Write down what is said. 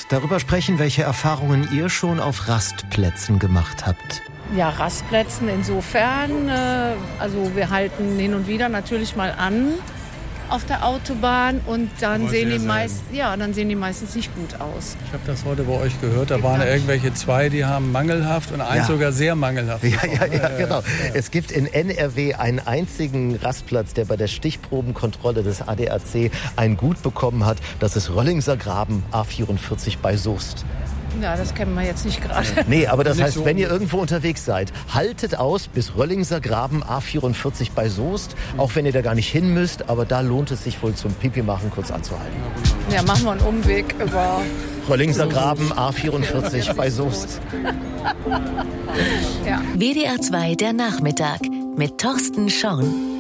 darüber sprechen, welche Erfahrungen ihr schon auf Rastplätzen gemacht habt. Ja, Rastplätzen insofern, also wir halten hin und wieder natürlich mal an auf der Autobahn und dann sehen die meistens nicht gut aus. Ich habe das heute bei euch gehört, da waren irgendwelche 2, die haben mangelhaft und eins sogar sehr mangelhaft. Ja, genau. Es gibt in NRW einen einzigen Rastplatz, der bei der Stichprobenkontrolle des ADAC ein Gut bekommen hat. Das ist Röllingser Graben A44 bei Soest. Ja, das kennen wir jetzt nicht gerade. Nee, aber das heißt, wenn ihr irgendwo unterwegs seid, haltet aus bis Röllingser Graben A44 bei Soest, auch wenn ihr da gar nicht hin müsst, aber da lohnt es sich wohl zum Pipi machen kurz anzuhalten. Ja, machen wir einen Umweg über Röllingser Graben A44 bei Soest. Ja. WDR 2 der Nachmittag mit Thorsten Schorn.